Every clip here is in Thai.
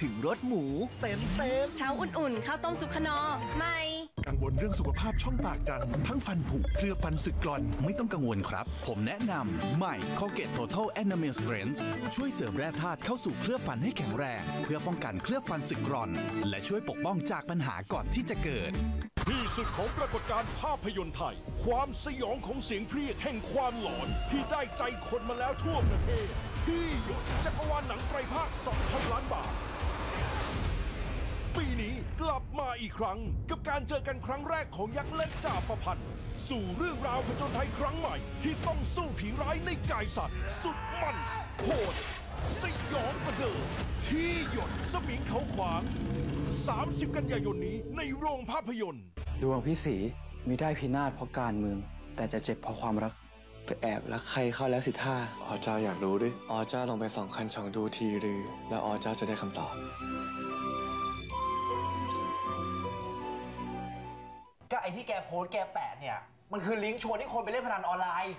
ถึงรสหมูเต็มเช้าอุ่นๆข้าวต้มสุกขนอไม่กังวลเรื่องสุขภาพช่องปากจังทั้งฟันผุเคลือบฟันสึกกร่อนไม่ต้องกังวลครับ ผมแนะนำใหม่ Colgate Total Enamel Strength ช่วยเสริมแร่ธาตุเข้าสู่เคลือบฟันให้แข็งแรง เพื่อป้องกันเคลือบฟันสึกกร่อน และช่วยปกป้องจากปัญหาก่อนที่จะเกิดที่สุดของปรากฏการณ์ภาพยนตร์ไทย ความสยองของเสียงเพรียกแห่งความหลอนที่ได้ใจคนมาแล้วทั่วประเทศที่หยดจักรวาลหนังไตรภาค 2,000 ล้านบาท ปีนี้กลับมาอีกครั้งกับการเจอกันครั้งแรกของยักษ์เล็กจ่าประพันธ์สู่เรื่องราวผจญภัยครั้งใหม่ที่ต้องสู้ผีร้ายในกายสัตว์ สุดมันโหดสยองกระเดิดที่หยดสมิงเขาขวาง 30 กันยายนนี้ในโรงภาพยนตร์ดวงพี่สีมิได้พินาศเพราะการเมือง แต่จะเจ็บเพราะความรักไปแอบรักใครเข้าแล้วสิท่าอ๋อเจ้าอยากรู้ดิอ๋อเจ้าลองไปส่องคันช่องดูทีหรือแล้วอ๋อเจ้าจะได้คำตอบก็ไอที่แกโพสต์แกแปะเนี่ยมันคือลิงก์ชวนให้คนไปเล่นพนันออนไลน์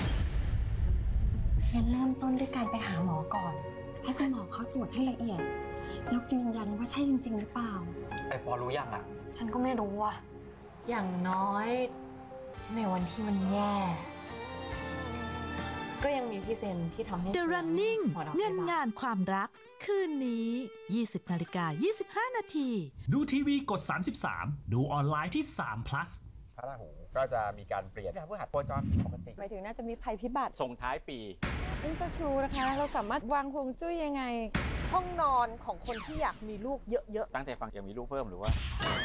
งั้นเริ่มต้นด้วยการไปหาหมอก่อน ให้คุณหมอเขาตรวจให้ละเอียดแล้วยืนยันว่าใช่จริงๆหรือเปล่าไอปอรู้ยังอ่ะฉันก็ไม่รู้ว่ะอย่างน้อยในวันที่มันแย่ ก็ยังมีพี่เซนที่ทำให้ The Running หัวเราะเงินได้บ้งานความรัก คืนนี้ 20:25 นาทีดูทีวีกด 33 ดูออนไลน์ที่3 plus พระราหูก็จะมีการเปลี่ยนพฤหัสโคจรปกติหมายถึงน่าจะมีภัยพิบัติส่งท้ายปีเรื่องเจ้าชู้นะคะ เราสามารถวางฮวงจุ้ยยังไง ห้องนอนของคนที่อยากมีลูกเยอะตั้งใจฟังยังมีลูกเพิ่มหรือว่า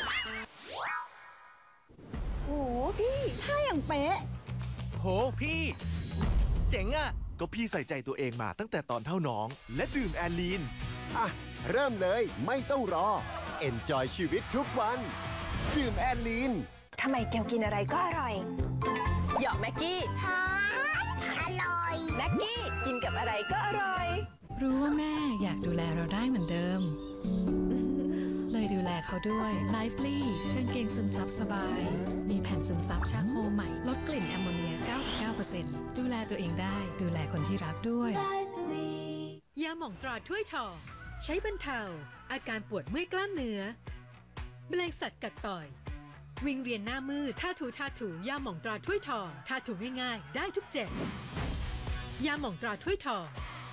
ๆโอ้โหพี่ท่าอย่างเป๊ะโหพี่ เจ๋งอ่ะ ก็พี่ใส่ใจตัวเองมาตั้งแต่ตอนเท่าน้อง และดื่มแอลลีนอ่ะ เริ่มเลยไม่ต้องรอ Enjoy ชีวิตทุกวัน ดื่มแอลลีนทำไมเกลกินอะไรก็อร่อยหยอกแม็กกี้ฮะอร่อย แม็กกี้กินกับอะไรก็อร่อยรู้ว่าแม่อยากดูแลเราได้เหมือนเดิม เลยดูแลเขาด้วย Lively กางเกงซึมซับสบาย มีแผ่นซึมซับชาโคใหม่ ลดกลิ่นแอมโมเนีย 99% ดูแลตัวเองได้ ดูแลคนที่รักด้วยยาหม่องตราถ้วยทองใช้บรรเทาอาการปวดเมื่อยกล้ามเนื้อแมลงสัตว์กัดต่อย วิงเวียนหน้ามืดท่าถูยาหม่องตราถ้วยทองท่าถูง่ายๆ ได้ทุกเจ็บยาหม่องตราถ้วยทอง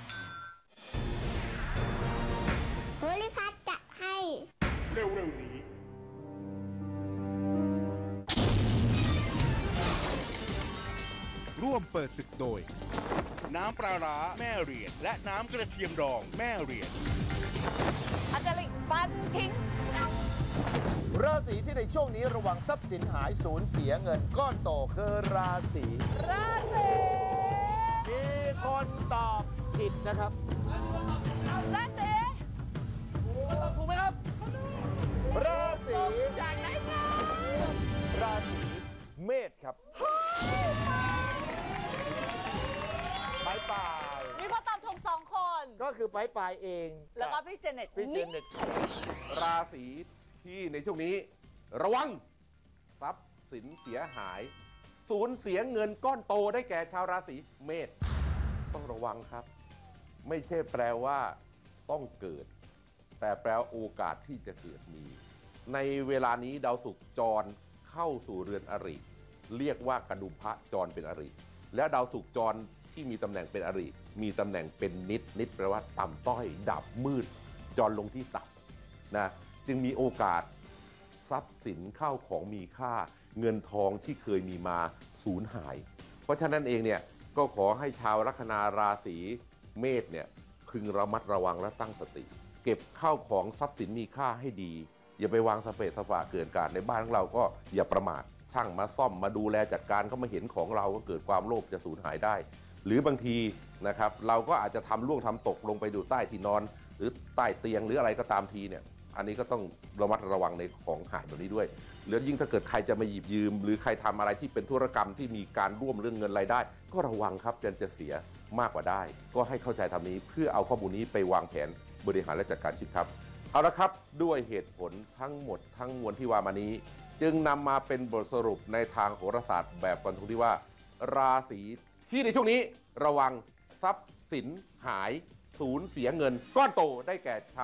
โพลิพัทจะให้เร็วๆนี้ร่วมเปิดศึกโดย น้ำปลาร้าแม่เหรียญและน้ำกระเทียมดองแม่เหรียญอาจารย์ฟันทิ้งราศีที่ในช่วงนี้ระวังทรัพย์สินหายสูญเสียเงินก้อนโตคือราศีมีคนตอบผิดนะครับราศีถูกไหมครับราศีจากไหนคะราศีเมษครับปลายปลายมีคนตอบถูก2 คนก็คือปลายปลายเองแล้วก็พี่เจเน็ตพี่เจเน็ตราศีที่ในช่วงนี้ระวังทรัพย์สินเสียหายสูญเสียเงินก้อนโตได้แก่ชาวราศีเมษต้องระวังครับ ไม่ใช่แปลว่าต้องเกิด แต่แปลว่าโอกาสที่จะเกิดมี ในเวลานี้ดาวศุกร์จรเข้าสู่เรือนอริเรียกว่ากดุมพระจรเป็นอริและดาวศุกร์จรที่มีตำแหน่งเป็นอริมีตำแหน่งเป็นนิดแปลว่าต่ำต้อยดับมืดจรลงที่ต่ำนะจึงมีโอกาสทรัพย์สินเข้าของมีค่าเงินทองที่เคยมีมาสูญหายเพราะฉะนั้นเองเนี่ยก็ขอให้ชาวลัคนาราศีเมษเนี่ยพึงระมัดระวังและตั้งสติเก็บข้าวของทรัพย์สินมีค่าให้ดีอย่าไปวางสเปซสปะเกินการในบ้านของเราก็อย่าประมาทช่างมาซ่อมมาดูแลจัดการเขามาเห็นของเราก็เกิดความโลภจะสูญหายได้หรือบางทีนะครับเราก็อาจจะทำล่วงทำตกลงไปดูใต้ที่นอนหรือใต้เตียงหรืออะไรก็ตามทีเนี่ยอันนี้ก็ต้องระมัดระวังในของหายแบบนี้ด้วยแล้วยิ่งถ้าเกิดใครจะมาหยิบยืมหรือใครทำอะไรที่เป็นธุรกรรมที่มีการร่วมเรื่องเงินรายได้ ก็ระวังครับจะเสียมากกว่าได้ก็ให้เข้าใจทำนี้เพื่อเอาข้อมูลนี้ไปวางแผนบริหารและจัดการชีวิตครับเอาละครับด้วยเหตุผลทั้งหมดทั้งมวลที่ว่ามานี้จึงนำมาเป็นบทสรุปในทางโหราศาสตร์แบบฟันธงที่ว่าราศีที่ในช่วงนี้ระวังทรัพย์สินหายสูญเสียเงินก้อนโตได้แก่ชาว